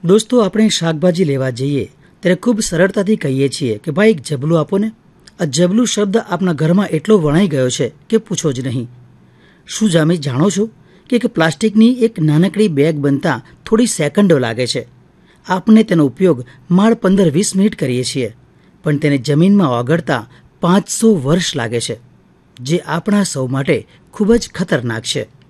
દોસ્તો, આપણે શાકભાજી લેવા જઈએ ત્યારે ખૂબ સરળતાથી કહીએ છીએ કે ભાઈ એક જબલું આપો ને. આ જબલું શબ્દ આપણા ઘરમાં એટલો વણાઈ ગયો છે કે પૂછો જ નહીં. શું તમે જાણો છો કે એક પ્લાસ્ટિકની એક નાનકડી બેગ બનતા થોડી સેકન્ડો લાગે છે. આપણે તેનો ઉપયોગ માળ 15-20 મિનિટ કરીએ છીએ, પણ તેને જમીનમાં ઓગળતા 500 વર્ષ લાગે છે, જે આપણા સૌ માટે ખૂબ જ ખતરનાક છે.